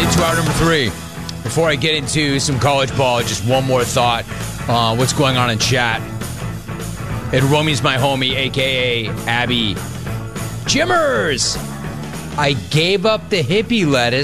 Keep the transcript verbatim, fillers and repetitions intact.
into hour number three. Before I get into some college ball, just one more thought. Uh, what's going on in chat? And Romy's my homie, a k a. Abby. Jimmers! I gave up the hippie lettuce